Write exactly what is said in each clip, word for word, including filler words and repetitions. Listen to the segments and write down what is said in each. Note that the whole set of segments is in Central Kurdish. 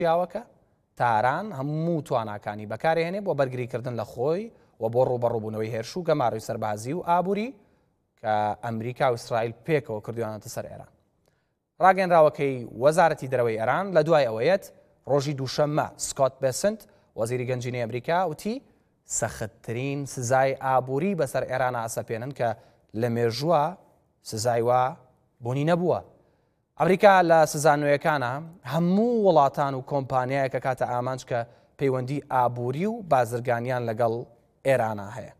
پیاوەکە تاران هەموو تواناکانی بەکارهێنێ بۆ بەرگریکردن لە خۆی و بۆ ڕوبەڕووبوونەوەی هێرش و گەماڕووی سەربازی و ئابووری کە ئەمریکا و ئیسرائیل پێکەوە کردویانەتە سەر ئێران. ڕاگەنراوەکەی وەزارەتی دەرەوەی ئێران لە دوای ئەوەیەت ڕۆژی دووشەممە سکۆت بێسنت وەزیری گەنجینەی ئەمریکا وتی سەختترین سزای ئابووری بەسەر ئێران ئاسەپێنن کە لە مێژووە سزای وا بوونی نەبووە. ئەمریکا لە سزانوێیەکانە هەموو وڵاتان و کۆمپانیایەکە کاتە ئامانج کە پەیوەندی ئابووری و بازرگانیان لەگەڵ ئێرانە هەیە.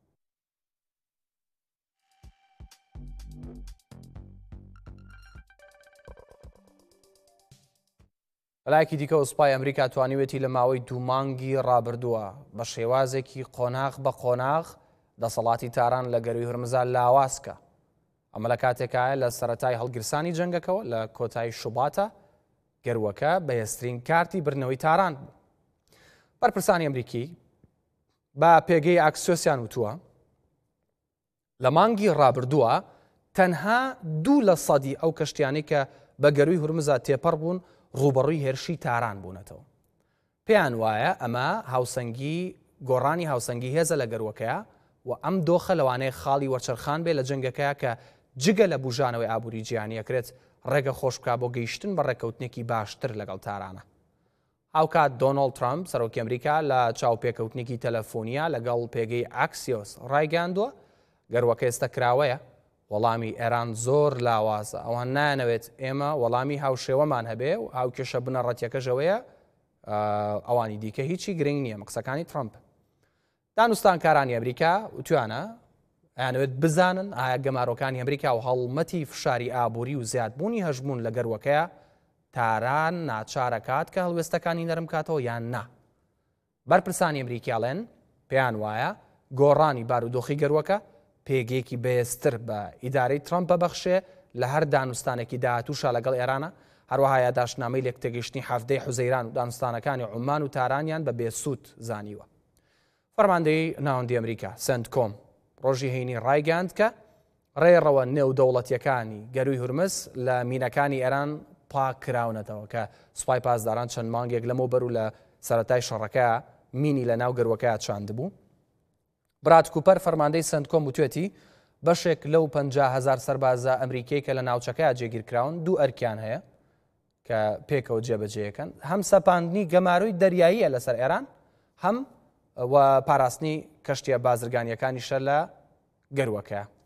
لایەکی دیکە ئوسپای ئەمریکا توانیوێتی لە ماوەی دوو مانگی ڕابردووە بە شێوازێکی قۆناغ بە قۆناغ دەسەڵاتی تاران لە گەروی هورمزە لاوازکە. ئەمە لە کاتێکایە لە سەرەتای هەڵگرسانی جەنگەکەەوە لە کۆتایی شوباتە گەروەکە بەهێزترین کارتی برنەوەی تاران بوو. بەرپرسانی ئەمریکی بە پێگەی ئاکسیۆسیان وتووە لە مانگی ڕابردووە تەنها دوو لە سەدی ئەو کەشتیانی کە بە گەروی هورمزە تێپەڕ بوون ڕوبەڕووی هێرشی تاران بوونەتەوە. پێیان وایە ئەمە هاوسەنگی گۆڕانی هاوسەنگی هێزە لە گەروەکەیە و ئەم دۆخە لەوانەیە خاڵی وەرچەرخان بێ لە جەنگەکەیە کە جگە لە بوژانەوەی ئابووری جیهانیەکرێت ڕێگە خۆشبکە بۆ گەیشتن بە ڕێکەوتنێکی باشتر لەگەڵ تارانە. هاوکات دۆناڵد ترامپ سەرۆکی ئەمریکا لە چاوپێکەوتنێکی تەلەفۆنیا لەگەڵ پێگەی ئاکسیۆس ڕایگەاندووە گەروەکە ئێستا کراوەیە وەڵامی ئێران زۆر لاوازە ئەوان نایەنەوێت ئێمە وەڵامی هاوشێوەمان هەبێ و هاوکێشە بنەڕەتیەکەژەوەیە ئەوانی دیکە هیچی گرنگ نییە. مەقسەکانی ترامپ دانوستانکارانی ئەمریکا وتوانە ئەیانەوێت بزانن ئایا گەمارۆکانی ئەمریکا و هەڵمەتی فشاری ئابووری و زیادبوونی هەژبوون لە گەروەکەیە تاران ناچارەکات کە هەڵوێستەکانی نەرم کاتەوە یان نا. بەرپرسانی ئەمریکاڵێن پێیان وایە گۆڕانی بارودۆخی گەروەکە پێگەیەکی بەهێزتر بە ئیدارەی ترامپ بەبەخشێ لە هەر دانوستانێکی داهاتووشە لەگەڵ ئێرانە. هەروەها یاداشنامەی لێکتێگەیشتنی هەفتەی حوزەیران و دانوستانەکانی عومان و تارانیان بە بێسوود زانیوە. فەرماندەی ناوەندی ئەمریکا سنتکۆم ڕۆژی هەینی ڕایگەاند کە ڕێڕەوە نێودەوڵەتیەکانی گەروی هورمز لە مینەکانی ئێران پاکراونەتەوە کە سوپای پاسداران چەند مانگێک لەمەوبەر و لە سەرەتای شەڕەکە مینی لە ناو گەروەکەیە چاندبوو. براد کوپەر فەرماندەی سنتکۆم وتوێتی بەشێک لەو پەنجا هەزار سەربازە ئەمریکای کە لە ناوچەکەیە جێگیرکراون دوو ئەرکیان هەیە کە پێکەوە جێبەجێیەکەن، هەم سەپاندنی گەماروی دەریاییە لەسەر ئێران هەم و پاراستنی کەشتیە بازرگانیەکانی شەر لە گەروەکەیە.